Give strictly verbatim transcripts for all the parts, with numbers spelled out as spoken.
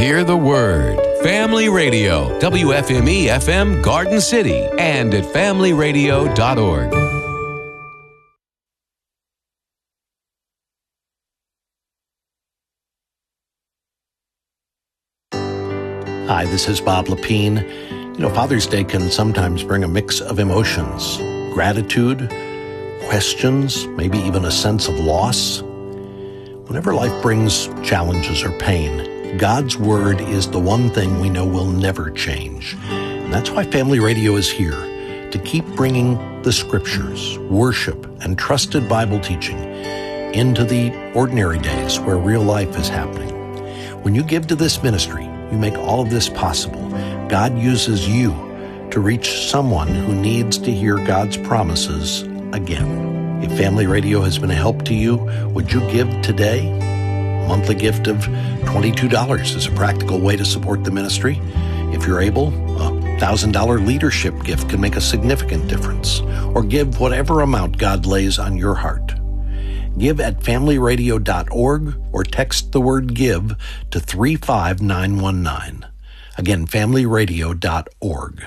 Hear the word. Family Radio, W F M E F M Garden City, and at family radio dot org. Hi, this is Bob Lepine. You know, Father's Day can sometimes bring a mix of emotions, gratitude, questions, maybe even a sense of loss. Whenever life brings challenges or pain, God's Word is the one thing we know will never change. And that's why Family Radio is here, to keep bringing the Scriptures, worship, and trusted Bible teaching into the ordinary days where real life is happening. When you give to this ministry, you make all of this possible. God uses you to reach someone who needs to hear God's promises again. If Family Radio has been a help to you, would you give today? A monthly gift of twenty-two dollars is a practical way to support the ministry. If you're able, a one thousand dollars leadership gift can make a significant difference. Or give whatever amount God lays on your heart. Give at family radio dot org or text the word GIVE to three five nine one nine. Again, family radio dot org.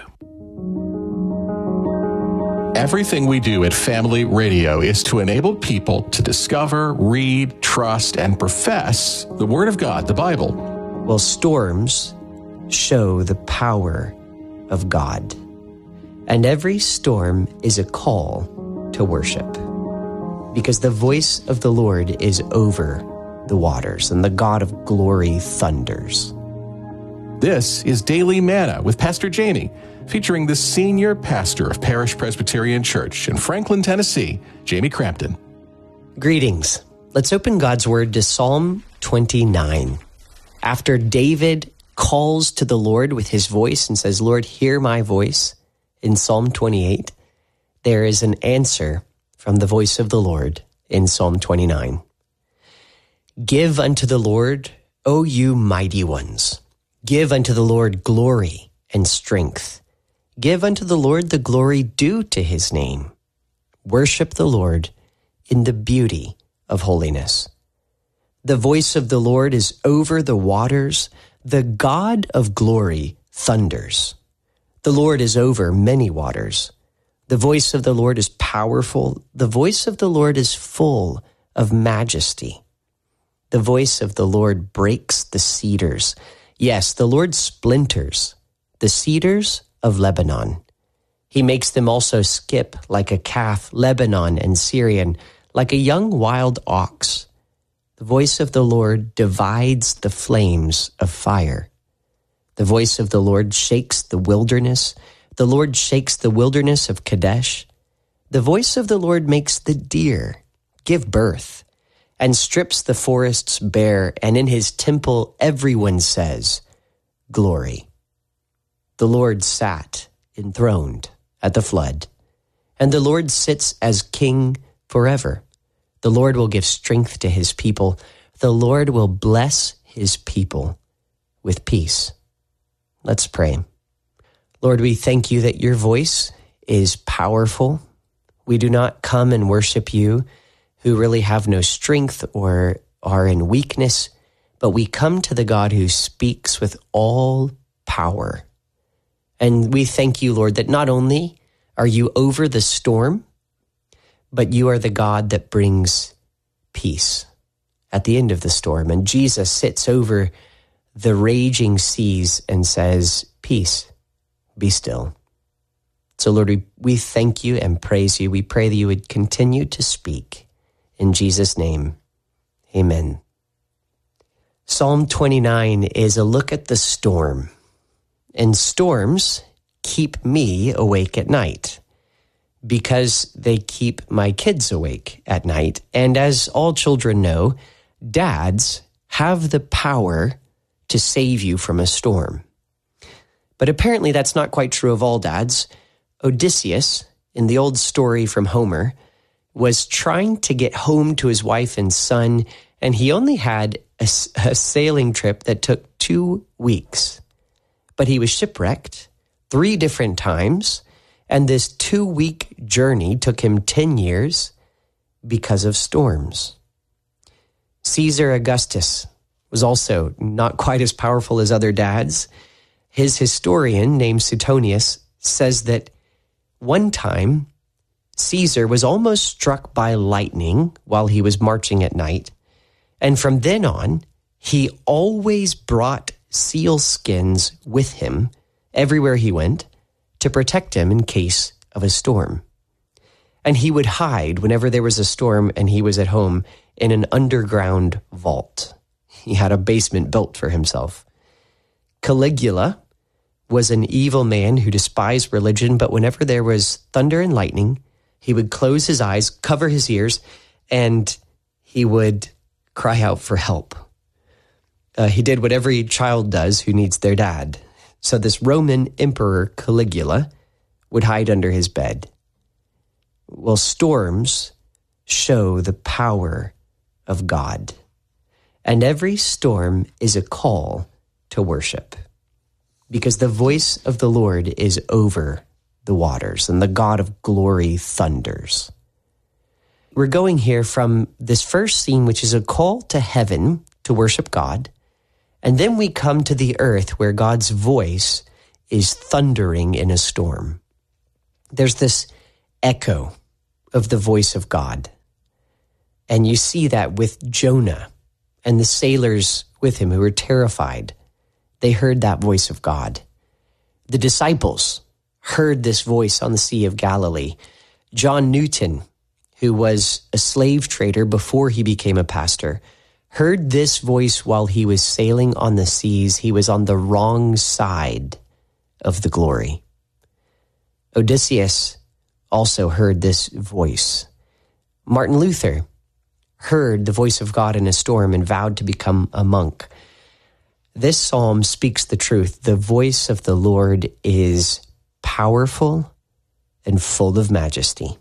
Everything we do at Family Radio is to enable people to discover, read, trust, and profess the Word of God, the Bible. Well, storms show the power of God. And every storm is a call to worship. Because the voice of the Lord is over the waters, and the God of glory thunders. This is Daily Manna with Pastor Jamie, featuring the senior pastor of Parish Presbyterian Church in Franklin, Tennessee, Jamie Crampton. Greetings. Let's open God's Word to Psalm twenty-nine. After David calls to the Lord with his voice and says, "Lord, hear my voice," in Psalm twenty-eight, there is an answer from the voice of the Lord in Psalm twenty-nine. Give unto the Lord, O you mighty ones. Give unto the Lord glory and strength. Give unto the Lord the glory due to his name. Worship the Lord in the beauty of holiness. The voice of the Lord is over the waters. The God of glory thunders. The Lord is over many waters. The voice of the Lord is powerful. The voice of the Lord is full of majesty. The voice of the Lord breaks the cedars. Yes, the Lord splinters the cedars of Lebanon. He makes them also skip like a calf, Lebanon and Syrian, like a young wild ox. The voice of the Lord divides the flames of fire. The voice of the Lord shakes the wilderness. The Lord shakes the wilderness of Kadesh. The voice of the Lord makes the deer give birth and strips the forests bare, and in his temple everyone says, "Glory." The Lord sat enthroned at the flood, and the Lord sits as king forever. The Lord will give strength to his people. The Lord will bless his people with peace. Let's pray. Lord, we thank you that your voice is powerful. We do not come and worship you who really have no strength or are in weakness, but we come to the God who speaks with all power. And we thank you, Lord, that not only are you over the storm, but you are the God that brings peace at the end of the storm. And Jesus sits over the raging seas and says, "Peace, be still." So, Lord, we, we thank you and praise you. We pray that you would continue to speak. In Jesus' name, amen. Psalm twenty-nine is a look at the storm. And storms keep me awake at night because they keep my kids awake at night. And as all children know, dads have the power to save you from a storm. But apparently that's not quite true of all dads. Odysseus, in the old story from Homer, was trying to get home to his wife and son, and he only had a, a sailing trip that took two weeks. But he was shipwrecked three different times, and this two-week journey took him ten years because of storms. Caesar Augustus was also not quite as powerful as other dads. His historian, named Suetonius, says that one time Caesar was almost struck by lightning while he was marching at night. And from then on, he always brought seal skins with him everywhere he went to protect him in case of a storm. And he would hide whenever there was a storm and he was at home in an underground vault. He had a basement built for himself. Caligula was an evil man who despised religion, but whenever there was thunder and lightning, he would close his eyes, cover his ears, and he would cry out for help. Uh, he did what every child does who needs their dad. So this Roman Emperor Caligula would hide under his bed. Well, storms show the power of God. And every storm is a call to worship, because the voice of the Lord is over the waters, and the God of glory thunders. We're going here from this first scene, which is a call to heaven to worship God, and then we come to the earth where God's voice is thundering in a storm. There's this echo of the voice of God, and you see that with Jonah and the sailors with him who were terrified. They heard that voice of God. The disciples heard this voice on the Sea of Galilee. John Newton, who was a slave trader before he became a pastor, heard this voice while he was sailing on the seas. He was on the wrong side of the glory. Odysseus also heard this voice. Martin Luther heard the voice of God in a storm and vowed to become a monk. This psalm speaks the truth. The voice of the Lord is powerful and full of majesty.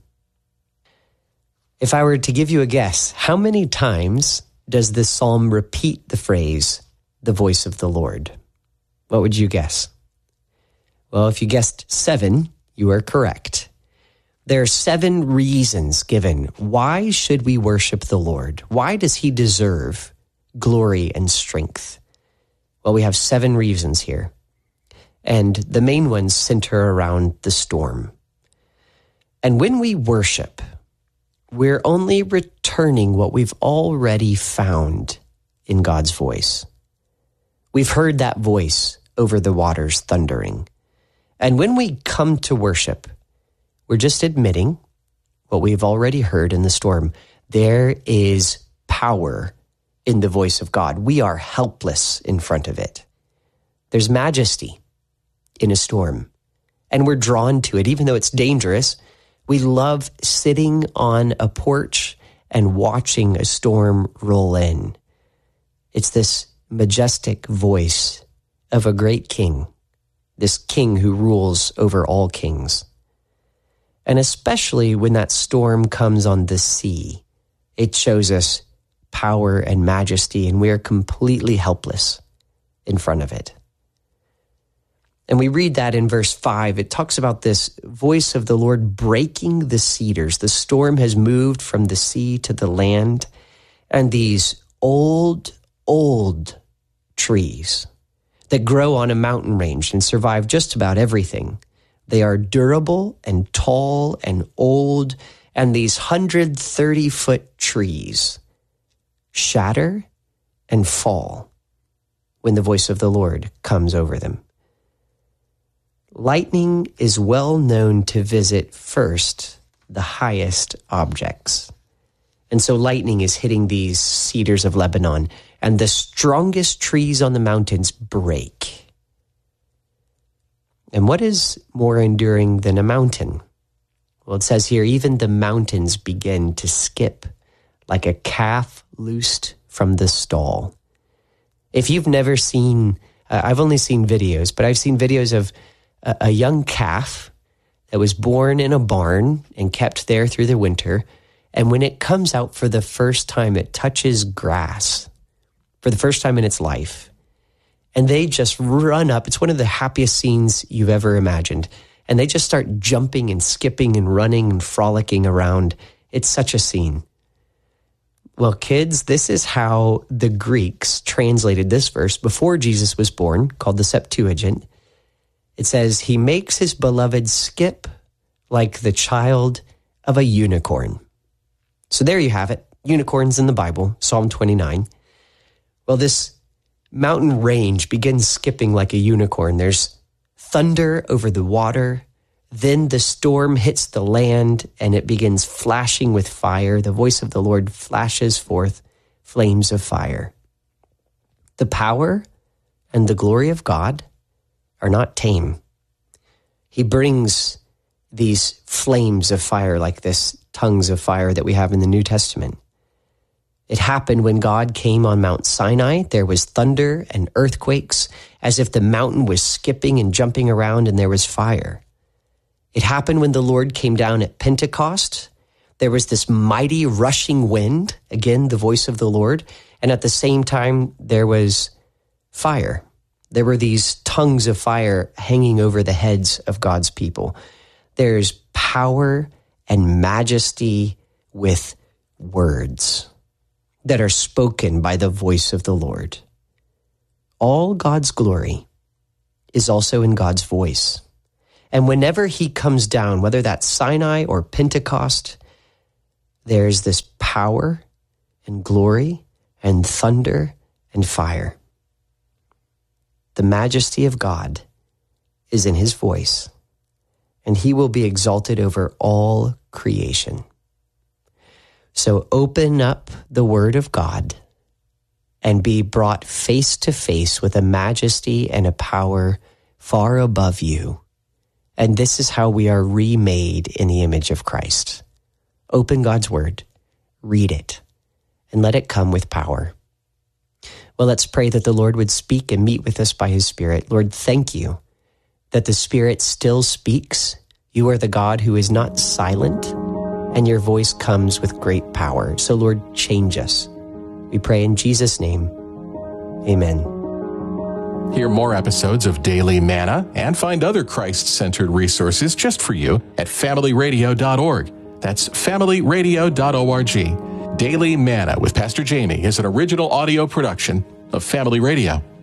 If I were to give you a guess, how many times does this psalm repeat the phrase, the voice of the Lord? What would you guess? Well, if you guessed seven, you are correct. There are seven reasons given. Why should we worship the Lord? Why does he deserve glory and strength? Well, we have seven reasons here. And the main ones center around the storm. And when we worship, we're only returning what we've already found in God's voice. We've heard that voice over the waters thundering. And when we come to worship, we're just admitting what we've already heard in the storm. There is power in the voice of God. We are helpless in front of it. There's majesty in a storm, and we're drawn to it, even though it's dangerous. We love sitting on a porch and watching a storm roll in. It's this majestic voice of a great king, this king who rules over all kings. And especially when that storm comes on the sea, it shows us power and majesty, and we are completely helpless in front of it. And we read that in verse five. It talks about this voice of the Lord breaking the cedars. The storm has moved from the sea to the land, and these old, old trees that grow on a mountain range and survive just about everything. They are durable and tall and old, and these one hundred thirty foot trees shatter and fall when the voice of the Lord comes over them. Lightning is well known to visit first the highest objects. And so lightning is hitting these cedars of Lebanon, and the strongest trees on the mountains break. And what is more enduring than a mountain? Well, it says here, even the mountains begin to skip like a calf loosed from the stall. If you've never seen, uh, I've only seen videos, but I've seen videos of a, a young calf that was born in a barn and kept there through the winter. And when it comes out for the first time, it touches grass for the first time in its life. And they just run up. It's one of the happiest scenes you've ever imagined. And they just start jumping and skipping and running and frolicking around. It's such a scene. Well, kids, this is how the Greeks translated this verse before Jesus was born, called the Septuagint. It says, he makes his beloved skip like the child of a unicorn. So there you have it. Unicorns in the Bible, Psalm twenty-nine. Well, this mountain range begins skipping like a unicorn. There's thunder over the water. Then the storm hits the land and it begins flashing with fire. The voice of the Lord flashes forth flames of fire. The power and the glory of God are not tame. He brings these flames of fire like this, tongues of fire that we have in the New Testament. It happened when God came on Mount Sinai. There was thunder and earthquakes, as if the mountain was skipping and jumping around, and there was fire. It happened when the Lord came down at Pentecost. There was this mighty rushing wind, again, the voice of the Lord, and at the same time, there was fire. There were these tongues of fire hanging over the heads of God's people. There's power and majesty with words that are spoken by the voice of the Lord. All God's glory is also in God's voice. And whenever he comes down, whether that's Sinai or Pentecost, there's this power and glory and thunder and fire. The majesty of God is in his voice, and he will be exalted over all creation. So open up the word of God and be brought face to face with a majesty and a power far above you. And this is how we are remade in the image of Christ. Open God's word, read it, and let it come with power. Well, let's pray that the Lord would speak and meet with us by his Spirit. Lord, thank you that the Spirit still speaks. You are the God who is not silent, and your voice comes with great power. So, Lord, change us. We pray in Jesus' name. Amen. Hear more episodes of Daily Manna and find other Christ-centered resources just for you at family radio dot org. That's family radio dot org. Daily Manna with Pastor Jamie is an original audio production of Family Radio.